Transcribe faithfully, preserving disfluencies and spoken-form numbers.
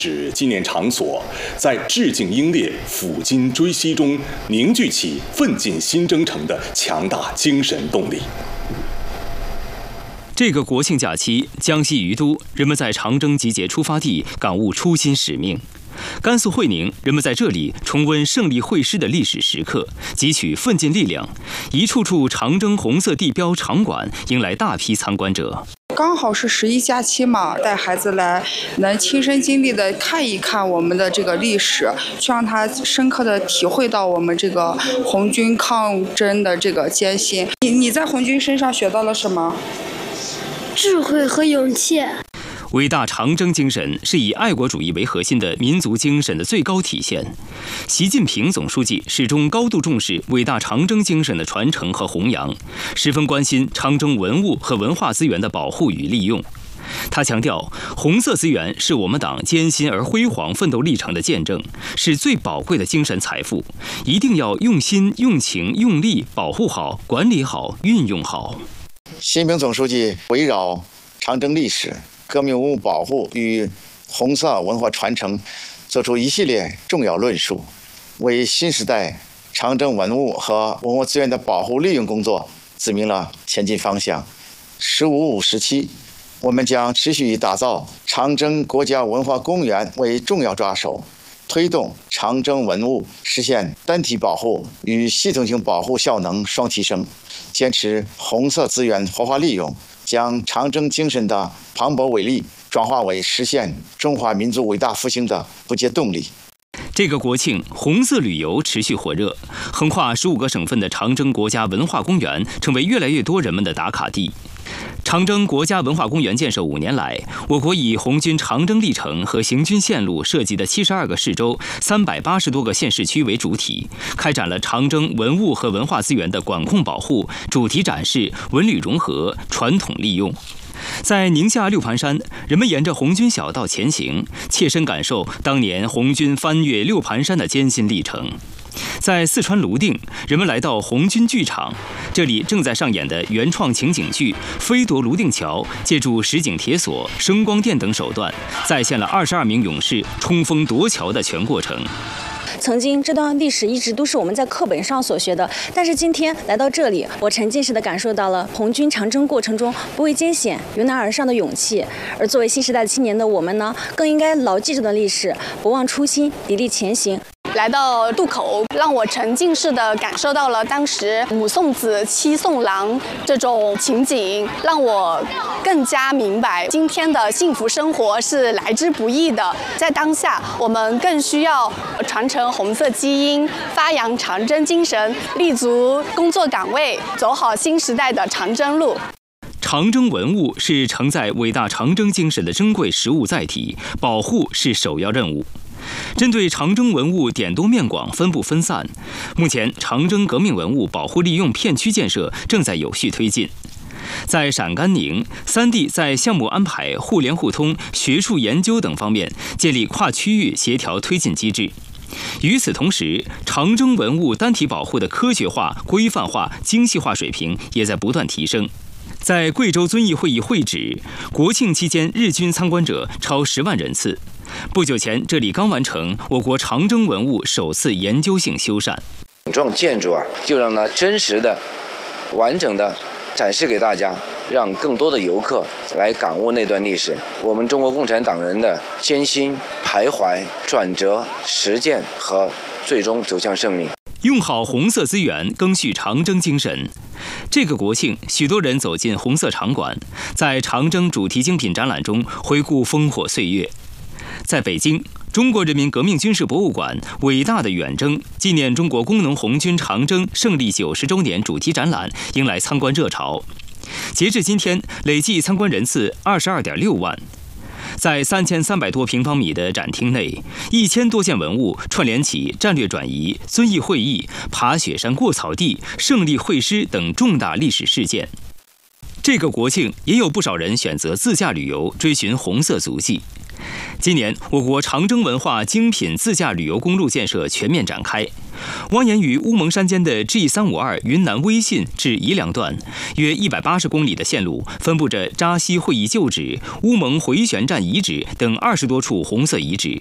是纪念场所，在致敬英烈、抚今追昔中凝聚起奋进新征程的强大精神动力。 这个国庆假期，江西于都，人们在长征集结出发地感悟初心使命；甘肃会宁，人们在这里重温胜利会师的历史时刻，汲取奋进力量。一处处长征红色地标场馆迎来大批参观者。 刚好是十一假期嘛，带孩子来，能亲身经历的看一看我们的这个历史，去让他深刻的体会到我们这个红军抗争的这个艰辛。你你在红军身上学到了什么？ 智慧和勇气。 伟大长征精神是以爱国主义为核心的民族精神的最高体现。习近平总书记始终高度重视伟大长征精神的传承和弘扬，十分关心长征文物和文化资源的保护与利用。他强调，红色资源是我们党艰辛而辉煌奋斗历程的见证，是最宝贵的精神财富，一定要用心、用情、用力保护好、管理好、运用好。 习近平总书记围绕长征历史、革命文物保护与红色文化传承作出一系列重要论述，为新时代长征文物和文物资源的保护利用工作指明了前进方向。十五五时期，我们将持续以打造长征国家文化公园为重要抓手，推动长征文物实现单体保护与系统性保护效能双提升，坚持红色资源活化利用，将长征精神的磅礴伟力转化为实现中华民族伟大复兴的不竭动力。 这个国庆，红色旅游持续火热，横跨十五个省份的长征国家文化公园成为越来越多人们的打卡地。长征国家文化公园建设五年来，我国以红军长征历程和行军线路涉及的七十二个市州、三百八十多个县市区为主体，开展了长征文物和文化资源的管控保护、主题展示、文旅融合、传统利用。在宁夏六盘山，人们沿着红军小道前行，切身感受当年红军翻越六盘山的艰辛历程。在四川泸定，人们来到红军剧场，这里正在上演的原创情景剧《飞夺泸定桥》，借助实景铁索、声光电等手段，再现了二十二名勇士冲锋夺桥的全过程。 曾经这段历史一直都是我们在课本上所学的，但是今天来到这里，我沉浸式的感受到了红军长征过程中不畏艰险、迎难而上的勇气。而作为新时代青年的我们呢，更应该牢记这段历史，不忘初心，砥砺前行。 来到渡口，让我沉浸式的感受到了当时母送子、妻送郎这种情景，让我更加明白今天的幸福生活是来之不易的。在当下，我们更需要传承红色基因，发扬长征精神，立足工作岗位，走好新时代的长征路。 长征文物是承载伟大长征精神的珍贵实物载体，保护是首要任务。针对长征文物点多面广、分布分散，目前长征革命文物保护利用片区建设正在有序推进。在陕甘宁，三地在项目安排、互联互通、学术研究等方面建立跨区域协调推进机制。与此同时，长征文物单体保护的科学化、规范化、精细化水平也在不断提升。在贵州遵义会议会址，国庆期间日均参观者超十万人次。不久前，这里刚完成我国长征文物首次研究性修缮。 这种建筑啊，就让它真实的、完整的展示给大家，让更多的游客来感悟那段历史，我们中国共产党人的艰辛、徘徊、转折、实践和最终走向胜利。 用好红色资源，赓续长征精神。这个国庆，许多人走进红色场馆，在长征主题精品展览中回顾烽火岁月。在北京，中国人民革命军事博物馆伟大的远征纪念中国工农红军长征胜利九十周年主题展览迎来参观热潮。截至今天，累计参观人次二十二点六万。在三千三百多平方米的展厅内，一千多件文物串联起战略转移、遵义会议、爬雪山过草地、胜利会师等重大历史事件。这个国庆，也有不少人选择自驾旅游，追寻红色足迹。今年，我国长征文化精品自驾旅游公路建设全面展开， 蜿蜒于乌蒙山间的 G 三五二云南威信至宜良段，约一百八十公里的线路，分布着扎西会议旧址、乌蒙回旋站遗址等二十多处红色遗址。